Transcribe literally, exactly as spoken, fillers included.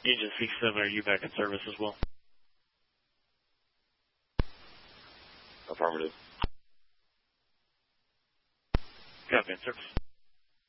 Engine six seven, are you back in service as well? Affirmative. Copy, in service.